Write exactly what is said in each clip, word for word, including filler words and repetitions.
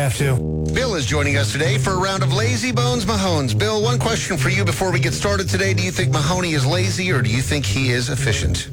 have to. Bill is joining us today for a round of Lazy Bones Mahones. Bill, one question for you before we get started today. Do you think Mahoney is lazy or do you think he is efficient?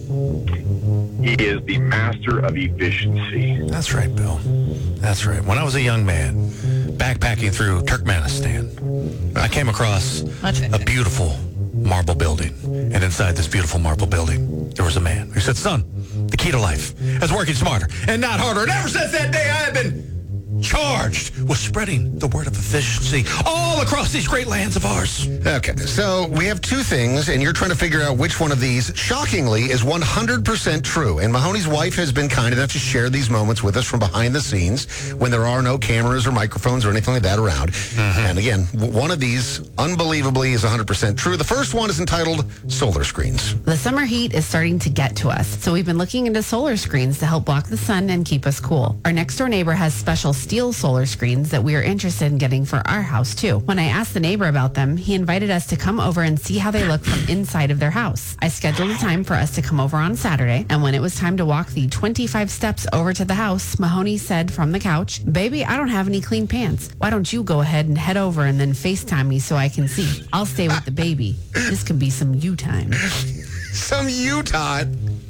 He is the master of efficiency. That's right, Bill. That's right. When I was a young man, backpacking through Turkmenistan, I came across a beautiful marble building. And inside this beautiful marble building, there was a man who said, son, the key to life is working smarter and not harder. And ever since that day, I have been charged with spreading the word of efficiency all across these great lands of ours. Okay, so we have two things, and you're trying to figure out which one of these, shockingly, is one hundred percent true. And Mahoney's wife has been kind enough to share these moments with us from behind the scenes when there are no cameras or microphones or anything like that around. Mm-hmm. And again, w- one of these, unbelievably, is one hundred percent true. The first one is entitled Solar Screens. The summer heat is starting to get to us, so we've been looking into solar screens to help block the sun and keep us cool. Our next door neighbor has special steel solar screens that we are interested in getting for our house too. When I asked the neighbor about them, he invited us to come over and see how they look from inside of their house. I scheduled a time for us to come over on Saturday, and when it was time to walk the twenty-five steps over to the house, Mahoney said from the couch, baby, I don't have any clean pants. Why don't you go ahead and head over and then FaceTime me so I can see? I'll stay with the baby. This could be some you time. Some Utah.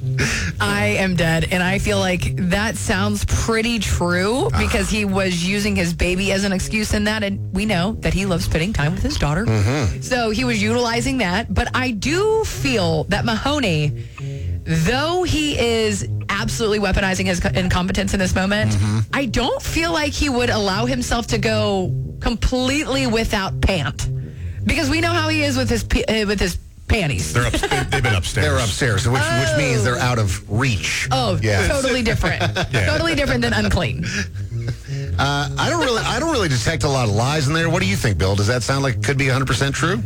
I am dead, and I feel like that sounds pretty true because he was using his baby as an excuse in that, and we know that he loves spending time with his daughter. Mm-hmm. So he was utilizing that, but I do feel that Mahoney, though he is absolutely weaponizing his incompetence in this moment, mm-hmm. I don't feel like he would allow himself to go completely without pant, because we know how he is with his uh, with his panties. They're up, they've been upstairs. They're upstairs, which, oh. which means they're out of reach. Oh, yeah. Totally different. yeah. Totally different than unclean. Uh, I don't really, I don't really detect a lot of lies in there. What do you think, Bill? Does that sound like it could be one hundred percent true?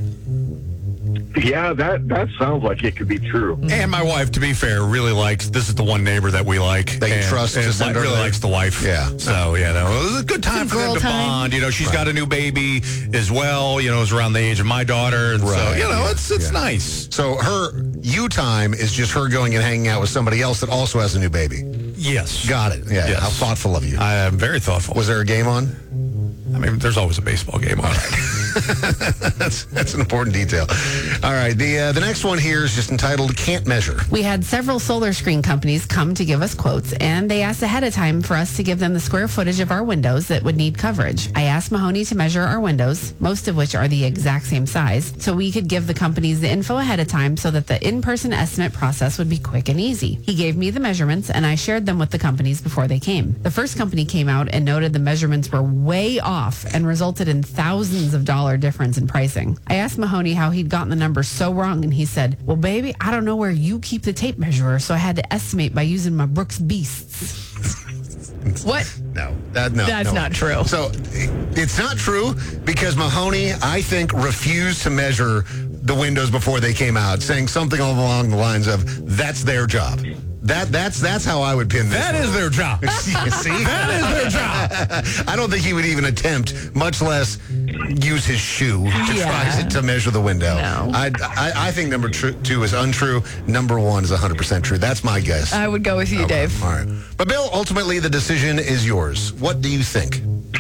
Yeah, that, that sounds like it could be true. And my wife, to be fair, really likes, this is the one neighbor that we like. That you and, trust and to send really her likes the wife. Yeah. So, you know, it was a good time Some for them to time. bond. You know, she's right. got a new baby as well. You know, it's around the age of my daughter. And right. so, you know, yeah. it's it's yeah. nice. So her you time is just her going and hanging out with somebody else that also has a new baby. Yes. Got it. Yeah. Yes. How thoughtful of you. I am very thoughtful. Was there a game on? I mean, there's always a baseball game on. that's that's an important detail. All right, the uh, the next one here is just entitled Can't Measure. We had several solar screen companies come to give us quotes, and they asked ahead of time for us to give them the square footage of our windows that would need coverage. I asked Mahoney to measure our windows, most of which are the exact same size, so we could give the companies the info ahead of time so that the in-person estimate process would be quick and easy. He gave me the measurements, and I shared them with the companies before they came. The first company came out and noted the measurements were way off and resulted in thousands of dollar difference in pricing. I asked Mahoney how he'd gotten the numbers so wrong, and he said, well, baby, I don't know where you keep the tape measurer, so I had to estimate by using my Brooks Beasts. What? No, that no. That's no. not true. So it's not true because Mahoney, I think, refused to measure the windows before they came out, saying something along the lines of, that's their job. That that's that's how I would pin this. That one. is their job. See, that is their job. I don't think he would even attempt, much less use his shoe to yeah. try to measure the window. No. I, I I think number tr- two is untrue. Number one is one hundred percent true. That's my guess. I would go with you, Okay, Dave. All right. But Bill, ultimately the decision is yours. What do you think?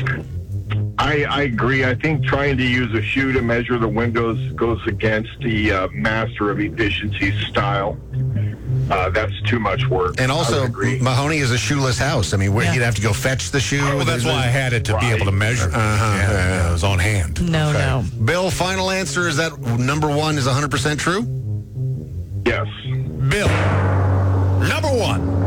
I, I agree. I think trying to use a shoe to measure the windows goes against the uh, master of efficiency style. Uh, that's too much work. And also, Mahoney is a shoeless house. I mean, where Yeah. he'd have to go fetch the shoe. Well, that's why I had it to Right. be able to measure. Uh-huh. Yeah, yeah, it was on hand. No, Okay. no. Bill, final answer is that number one is one hundred percent true? Yes. Bill, number one